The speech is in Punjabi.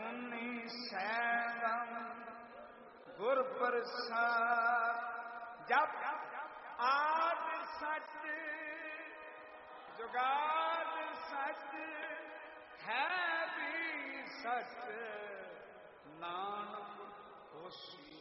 ਜੁਨੀ ਸੈਵੰ ਗੁਰ ਪ੍ਰਸਾਦ। ਜਪ ਆਦ ਸਚ ਜੁਗਾਦ ਸਚ ਹੈ ਵੀ ਸਚ ਨਾਨਕ ਹੋਸੀ